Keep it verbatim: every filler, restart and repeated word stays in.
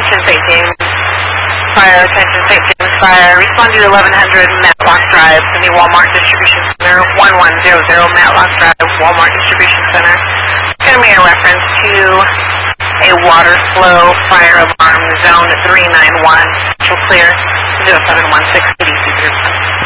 Attention Saint James Fire, attention Saint James Fire. Respond to eleven hundred Matlock Drive to the Walmart Distribution Center, one one zero zero Matlock Drive, Walmart Distribution Center. It's going to be a reference to a water flow fire alarm zone three nine one. Actual clear zero seven one six eight